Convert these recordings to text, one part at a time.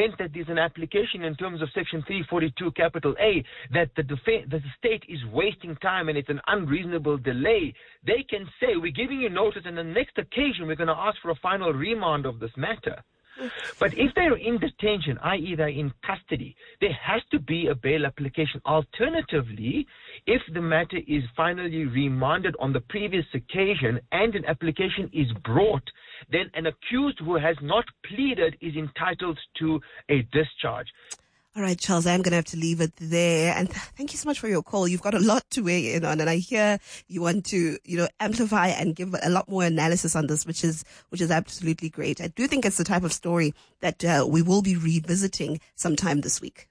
event that there's an application in terms of Section 342 capital A that the state is wasting time and it's an unreasonable delay, they can say, we're giving you notice, and the next occasion we're going to ask for a final remand of this matter. But if they're in detention, i.e. they're in custody, there has to be a bail application. Alternatively, if the matter is finally remanded on the previous occasion and an application is brought, then an accused who has not pleaded is entitled to a discharge. All right, Charles, I'm going to have to leave it there. And thank you so much for your call. You've got a lot to weigh in on. And I hear you want to, amplify and give a lot more analysis on this, which is absolutely great. I do think it's the type of story that we will be revisiting sometime this week.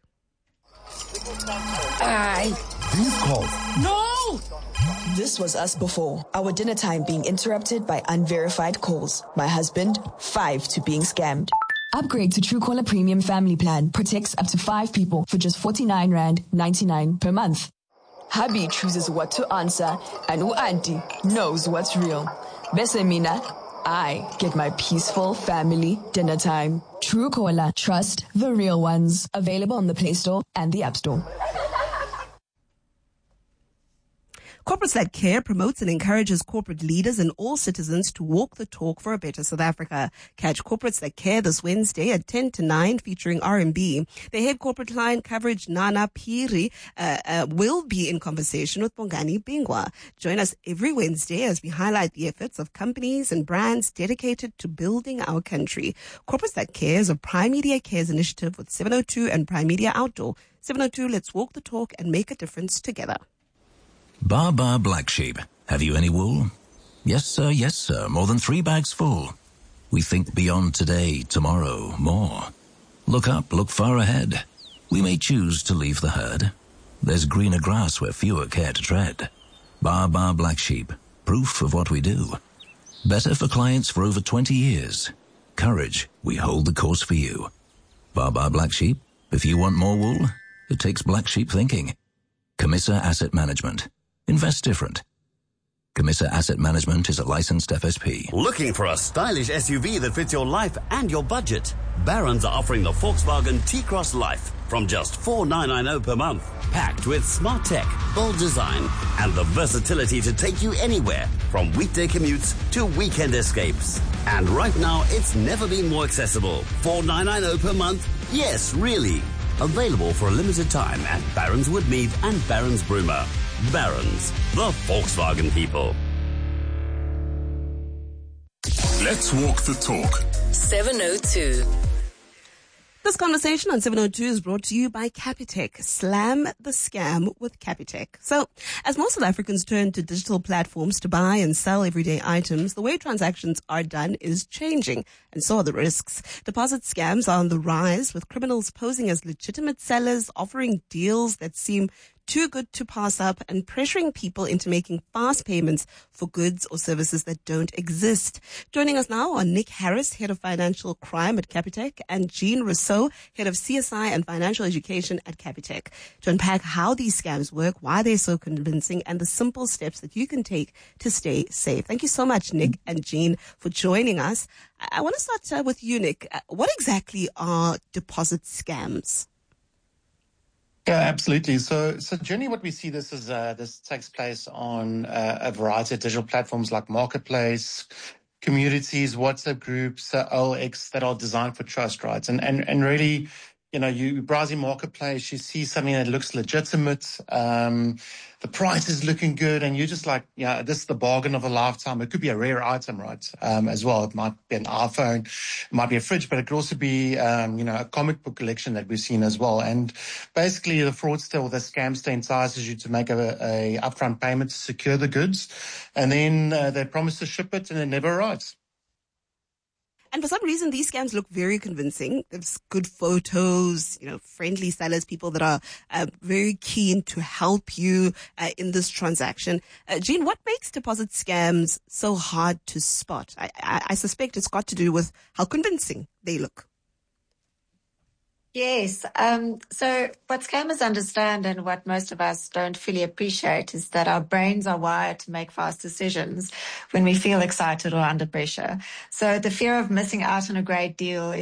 These calls. No! This was us before. Our dinner time being interrupted by unverified calls. My husband, 5 to being scammed. Upgrade to Truecaller Premium Family Plan. Protects up to 5 people for just 49.99 per month. Hubby chooses what to answer, and auntie knows what's real. Besemina, I get my peaceful family dinner time. Truecaller, trust the real ones. Available on the Play Store and the App Store. Corporates That Care promotes and encourages corporate leaders and all citizens to walk the talk for a better South Africa. Catch Corporates That Care this Wednesday at 10 to 9 featuring R&B. The head corporate client coverage, Nana Piri, will be in conversation with Bongani Bingwa. Join us every Wednesday as we highlight the efforts of companies and brands dedicated to building our country. Corporates That Care is a Prime Media Cares initiative with 702 and Prime Media Outdoor. 702, let's walk the talk and make a difference together. Baa Black Sheep. Have you any wool? Yes, sir. More than 3 bags full. We think beyond today, tomorrow, more. Look up, look far ahead. We may choose to leave the herd. There's greener grass where fewer care to tread. Baa Black Sheep. Proof of what we do. Better for clients for over 20 years. Courage, we hold the course for you. Baa Black Sheep. If you want more wool, it takes black sheep thinking. Camissa Asset Management. Invest different. Camissa Asset Management is a licensed FSP. Looking for a stylish SUV that fits your life and your budget? Barron's are offering the Volkswagen T-Cross Life from just $4,990 per month. Packed with smart tech, bold design, and the versatility to take you anywhere, from weekday commutes to weekend escapes. And right now, it's never been more accessible. $4,990 per month? Yes, really. Available for a limited time at Barron's Woodmead and Barron's Broomer. Barron's, the Volkswagen people. Let's walk the talk. 702. This conversation on 702 is brought to you by Capitec. Slam the scam with Capitec. So, as most South Africans turn to digital platforms to buy and sell everyday items, the way transactions are done is changing, and so are the risks. Deposit scams are on the rise, with criminals posing as legitimate sellers, offering deals that seem too good to pass up, and pressuring people into making fast payments for goods or services that don't exist. Joining us now are Nick Harris, Head of Financial Crime at Capitec, and Jean Rousseau, Head of CSI and Financial Education at Capitec, to unpack how these scams work, why they're so convincing, and the simple steps that you can take to stay safe. Thank you so much, Nick and Jean, for joining us. I want to start with you, Nick. What exactly are deposit scams? Yeah, absolutely. So generally what we see this takes place on a variety of digital platforms like Marketplace, communities, WhatsApp groups, OLX that are designed for trust, right? And really, you browsing Marketplace, you see something that looks legitimate, the price is looking good, and you're just like, yeah, this is the bargain of a lifetime. It could be a rare item, right? As well. It might be an iPhone, it might be a fridge, but it could also be, a comic book collection that we've seen as well. And basically the fraudster or the scamster entices you to make a upfront payment to secure the goods. And then they promise to ship it and it never arrives. And for some reason, these scams look very convincing. There's good photos, friendly sellers, people that are very keen to help you in this transaction. Jean, what makes deposit scams so hard to spot? I suspect it's got to do with how convincing they look. Yes. So what scammers understand and what most of us don't fully appreciate is that our brains are wired to make fast decisions when we feel excited or under pressure. So the fear of missing out on a great deal